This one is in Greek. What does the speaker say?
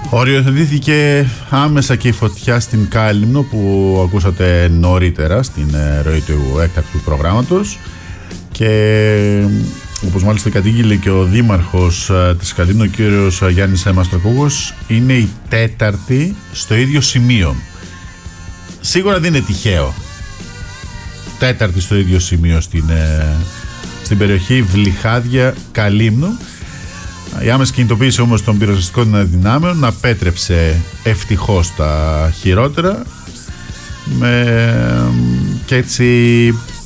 Οριοθετήθηκε άμεσα και η φωτιά στην Κάλυμνο που ακούσατε νωρίτερα στην ροή του έκτακτου προγράμματος, και όπως μάλιστα κατήγγειλε και ο δήμαρχος της Κάλυμνου, ο κύριος Γιάννης Μαστρακούγος, είναι η τέταρτη στο ίδιο σημείο. Σίγουρα δεν είναι τυχαίο. Τέταρτη στο ίδιο σημείο στην περιοχή Βλυχάδια Καλύμνου. Η άμεση κινητοποίηση όμως των πυροσβεστικών δυνάμεων απέτρεψε ευτυχώς τα χειρότερα, και έτσι